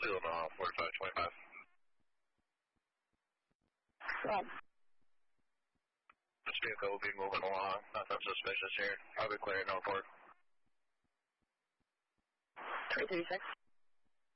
Still no, 4525. Right. This vehicle will be moving along. Nothing suspicious here. I'll be clearing out for it. 336.